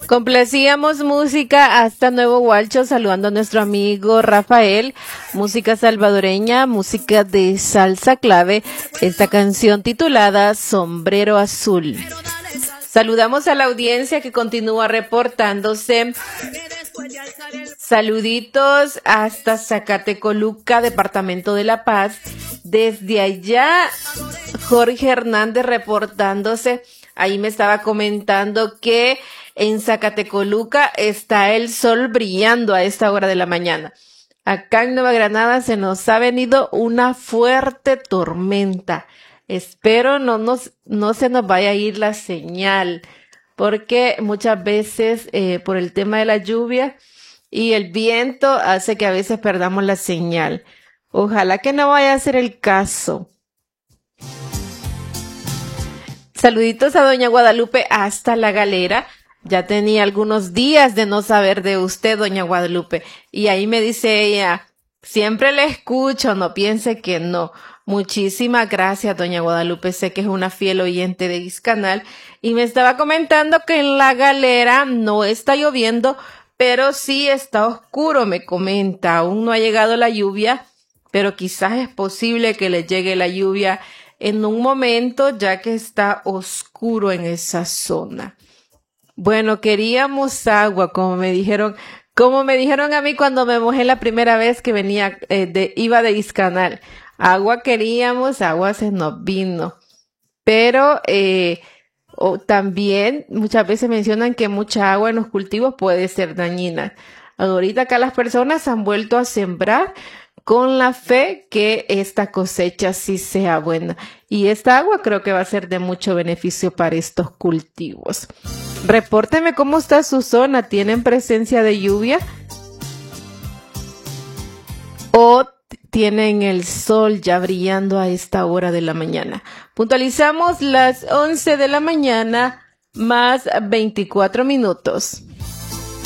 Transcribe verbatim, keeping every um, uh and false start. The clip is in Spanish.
Complacíamos música hasta Nuevo Hualcho, saludando a nuestro amigo Rafael, música salvadoreña, música de salsa clave, esta canción titulada Sombrero Azul. Saludamos a la audiencia que continúa reportándose. Saluditos hasta Zacatecoluca, departamento de La Paz. Desde allá, Jorge Hernández reportándose. Ahí me estaba comentando que en Zacatecoluca está el sol brillando a esta hora de la mañana. Acá en Nueva Granada se nos ha venido una fuerte tormenta. Espero no nos, no se nos vaya a ir la señal, porque muchas veces eh, por el tema de la lluvia y el viento hace que a veces perdamos la señal. Ojalá que no vaya a ser el caso. Saluditos a doña Guadalupe hasta La Galera. Ya tenía algunos días de no saber de usted, doña Guadalupe. Y ahí me dice ella, siempre le escucho, no piense que no. Muchísimas gracias, doña Guadalupe. Sé que es una fiel oyente de Iscanal. Y me estaba comentando que en La Galera no está lloviendo, pero sí está oscuro, me comenta. Aún no ha llegado la lluvia, pero quizás es posible que le llegue la lluvia en un momento, ya que está oscuro en esa zona. Bueno, queríamos agua, como me dijeron, como me dijeron a mí cuando me mojé la primera vez que venía, eh, de, iba de Iscanal. Agua queríamos, agua se nos vino. Pero, eh, o también muchas veces mencionan que mucha agua en los cultivos puede ser dañina. Ahorita acá las personas han vuelto a sembrar con la fe que esta cosecha sí sea buena. Y esta agua creo que va a ser de mucho beneficio para estos cultivos. Repórteme cómo está su zona. ¿Tienen presencia de lluvia? ¿O tienen el sol ya brillando a esta hora de la mañana? Puntualizamos las once de la mañana más veinticuatro minutos.